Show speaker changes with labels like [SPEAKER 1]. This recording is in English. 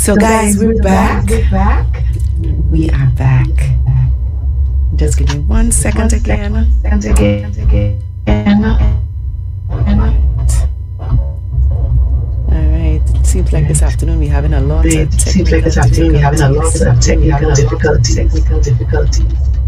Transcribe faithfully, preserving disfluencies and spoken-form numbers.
[SPEAKER 1] So, guys, we're back.
[SPEAKER 2] We're back.
[SPEAKER 1] We are back. Just give me one second again.
[SPEAKER 2] One second again. again.
[SPEAKER 1] All right. It seems like this afternoon we're having a lot of
[SPEAKER 2] It
[SPEAKER 1] technical
[SPEAKER 2] seems like this afternoon we're having a lot of technical difficulties. Technical difficulties.